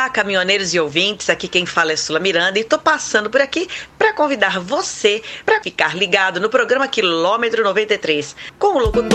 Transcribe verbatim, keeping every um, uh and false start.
Olá, caminhoneiros e ouvintes, aqui quem fala é Sula Miranda e estou passando por aqui para convidar você para ficar ligado no programa Quilômetro noventa e três com o locutor